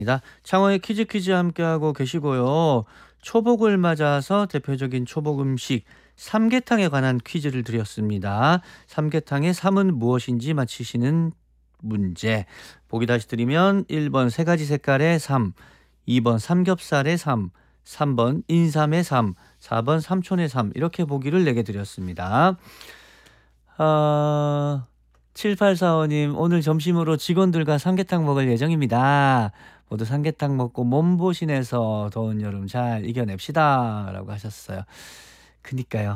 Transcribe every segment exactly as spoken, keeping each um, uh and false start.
창원의 퀴즈 퀴즈 함께하고 계시고요. 초복을 맞아서 대표적인 초복 음식 삼계탕에 관한 퀴즈를 드렸습니다. 삼계탕의 삼은 무엇인지 맞히시는 문제. 보기 다시 드리면 일 번 세 가지 색깔의 삼, 이 번 삼겹살의 삼, 삼 번 인삼의 삼, 사 번 삼촌의 삼 이렇게 보기를 내게 드렸습니다. 어, 칠팔사오님 오늘 점심으로 직원들과 삼계탕 먹을 예정입니다. 모두 삼계탕 먹고 몸보신해서 더운 여름 잘 이겨냅시다 라고 하셨어요. 그니까요.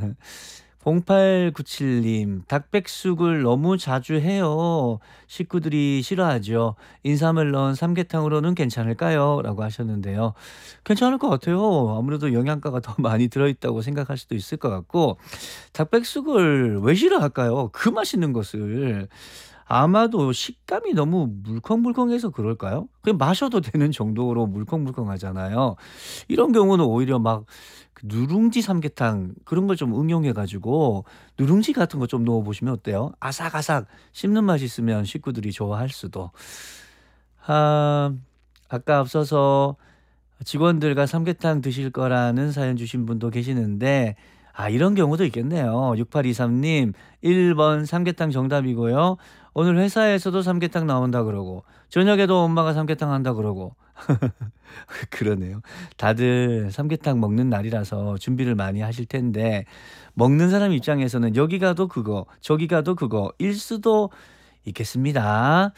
공팔구칠님 닭백숙을 너무 자주 해요. 식구들이 싫어하죠. 인삼을 넣은 삼계탕으로는 괜찮을까요? 라고 하셨는데요. 괜찮을 것 같아요. 아무래도 영양가가 더 많이 들어있다고 생각할 수도 있을 것 같고, 닭백숙을 왜 싫어할까요? 그 맛있는 것을. 아마도 식감이 너무 물컹물컹해서 그럴까요? 그냥 마셔도 되는 정도로 물컹물컹하잖아요. 이런 경우는 오히려 막그 누룽지 삼계탕 그런 걸 좀 응용해 가지고 누룽지 같은 거 좀 넣어 보시면 어때요? 아삭아삭 씹는 맛이 있으면 식구들이 좋아할 수도. 아 아까 앞서서 직원들과 삼계탕 드실 거라는 사연 주신 분도 계시는데, 아 이런 경우도 있겠네요. 육팔이삼님 일 번 삼계탕 정답이고요. 오늘 회사에서도 삼계탕 나온다 그러고 저녁에도 엄마가 삼계탕 한다 그러고 그러네요. 다들 삼계탕 먹는 날이라서 준비를 많이 하실 텐데, 먹는 사람 입장에서는 여기 가도 그거 저기 가도 그거일 수도 있겠습니다.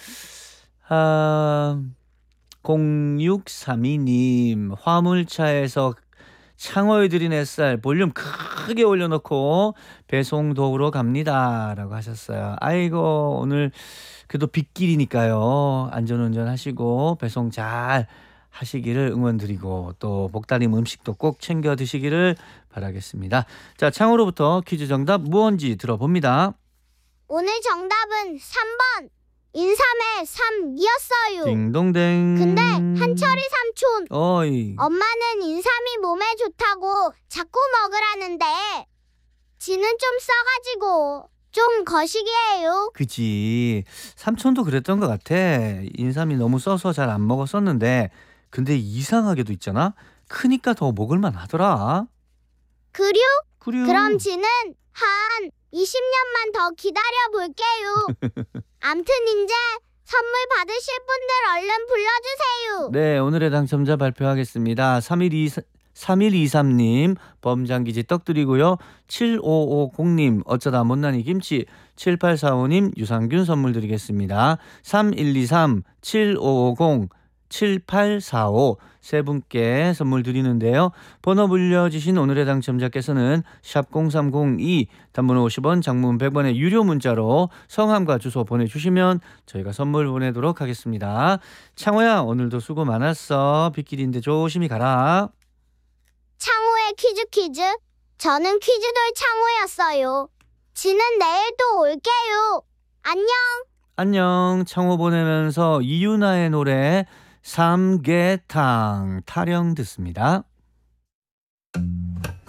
아 공육삼이님 화물차에서 창호에 들인 햇살 볼륨 크게 올려놓고 배송 도우러 갑니다라고 하셨어요. 아이고 오늘 그래도 빗길이니까요. 안전운전 하시고 배송 잘 하시기를 응원드리고, 또 복다림 음식도 꼭 챙겨 드시기를 바라겠습니다. 자, 창호로부터 퀴즈 정답 무언지 들어봅니다. 오늘 정답은 삼 번 인삼의 삼이었어요. 딩동댕. 근데 한철이 삼촌, 어이. 엄마는 인삼이 몸에 좋다고 자꾸 먹으라는데 지는 좀 써가지고 좀 거시기해요. 그지. 삼촌도 그랬던 것 같아. 인삼이 너무 써서 잘 안 먹었었는데, 근데 이상하게도 있잖아. 크니까 더 먹을만 하더라. 그려? 그래요. 그럼 지는 한 이십 년만 더 기다려볼게요. 암튼 이제 선물 받으실 분들 얼른 불러주세요. 네, 오늘의 당첨자 발표하겠습니다. 삼일이삼님 범장기지 떡 드리고요. 칠오오공님 어쩌다 못난이 김치, 칠팔사오님 유산균 선물 드리겠습니다. 삼일이삼 칠오오공 칠팔사오 세 분께 선물 드리는데요. 번호 불려주신 오늘의 당첨자께서는 샵 공삼공이 단문 오십 원 장문 백 원의 유료 문자로 성함과 주소 보내주시면 저희가 선물 보내도록 하겠습니다. 창호야 오늘도 수고 많았어. 빗길인데 조심히 가라. 창호의 퀴즈 퀴즈. 저는 퀴즈돌 창호였어요. 지는 내일 또 올게요. 안녕. 안녕. 창호 보내면서 이유나의 노래 삼계탕 타령 듣습니다.